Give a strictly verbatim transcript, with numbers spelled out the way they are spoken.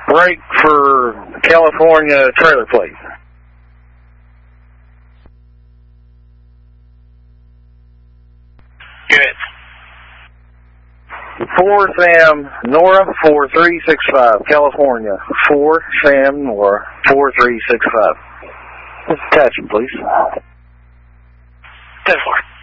Break for California trailer plate. Good. four Sam Nora four three six five, California. four Sam Nora four three six five. Attachment, please. ten four.